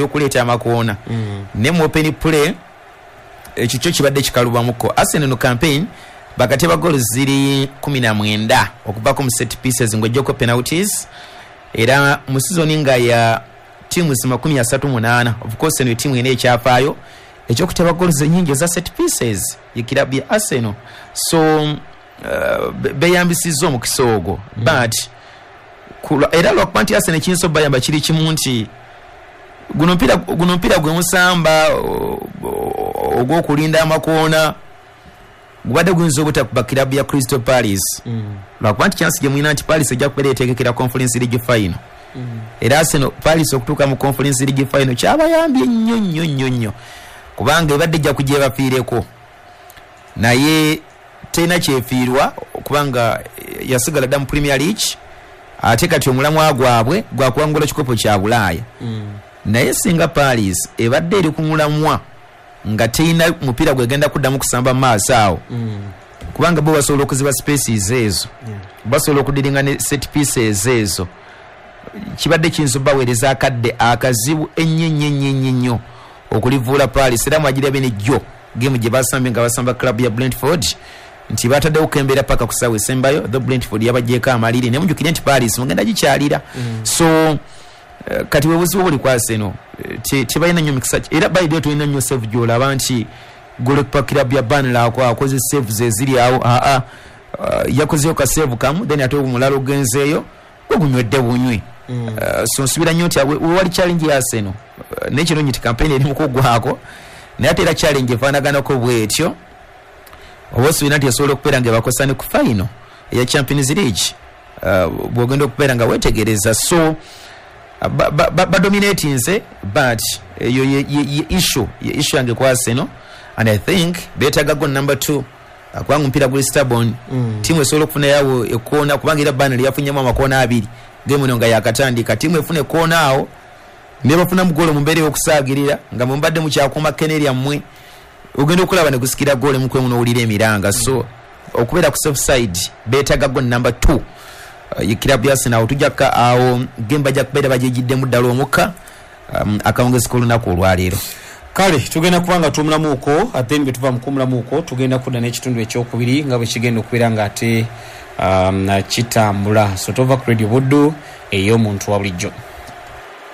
y'okuleeta amakoona ne mu open play ekyo kibadde kikalubamuko. Arsenal no campaign bakateba goals ziri 19 okubako mu set pieces ng'ojjako penalties era mu season nga ya timu 38 of course ne timu ene ekyafaayo ekyokuteba goals ennyingi za set pieces y'ekirabu ya Arsenal so beyambisizza omukisa ogwo but era lwakuba nti Arsenal ekinso bayamba kiri kimu nti guno mpira gwe musamba ogw'okulinda amakoona gubadde guyinza obutakuba kirabu ya Crystal Palace lwakuba nti chansi gye mulina nti Palace ejja kubeera eteekekera Conference League final era Arsenal Palace okutuuka mu Conference League final kyabayambye nnyo kubanga ebadde ejja kujja ebafiireko naye tena kyefiirwa kubanga yasigala dda mu Premier League ate kati omulamwa gwabwe gwakuwangula kikopo kya Bulaaya naye singa Palace ebadde eri ku mulamwa nga teina mupiira gwegenda kuddamu kusamba maaso awo kubanga bo basobola okuziba spaces ezo basobola okudiringa ne set pieces ezo kibadde kinso baweereza akadde akazibu ennyo okulivuula Palace era mwagira bene jjo game gye basambye nga basamba club ya Brentford nti batadde okembera paka kusawe sembayo the Brentford yabajjeko amaliri ne mujukire nti Palace mugenda gikyalira so kati webuzibu buli kwa Arsenal tebalina nnyo mikisa era bayidde tulina nnyo save gy'olaba nti goalkeeper club ya Burnley akoze saves eziri awo yakozeyo ka save kamu then ate omulala ogenzeeyo gugunywedde bunywi so nsubira nnyo nti wali challenge ya Arsenal nekino nti campaign eri mukugwako naye ate era challenge efaanaganako bwetyo oba osubira nti esobola okubeera nga bakosane ku final eya Champions League bw'ogenda okubeera nga weetegereza so badominate nze but eyo issue yange kwa Arsenal and I think beetaaga go number 2 kubanga mpira guli stubborn timu esobola okufuna yawo ekoona kubanga era Burnley yafunyemu amakoona 2 game eno nga yakatandika timu efuna ekoona awo ne bafuna mugolo mu mbeera y'okusaagirira nga mumbadde mu kyakuma Keneria mmwe ogenda okulaba ne kusikira goal mu kwemu n'owulira emiranga so okubeera ku soft side beetaaga go number 2 yikirabu ya Arsenal tujjaka awo gemba ja kubeera bajejiddemu ddala omukka akawungezi k'olunaku olwaleero kale tugenda kubanga tumulamu uko ate mbe tuva mukumulamu uko tugenda kudda n'ekitundu ekyokubiri nga bwe kigenda okubeera nga ate kitambula so tova ku Radio Buddu ey'omuntu wa bulijjo.